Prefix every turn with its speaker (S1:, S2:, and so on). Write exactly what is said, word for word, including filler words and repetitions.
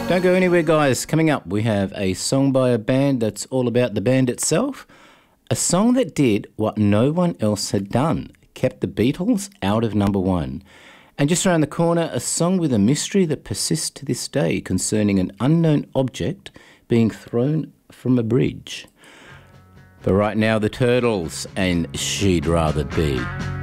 S1: Don't go anywhere, guys. Coming up, we have a song by a band that's all about the band itself. A song that did what no one else had done, kept the Beatles out of number one. And just around the corner, a song with a mystery that persists to this day concerning an unknown object being thrown from a bridge. But right now, the Turtles and She'd Rather Be.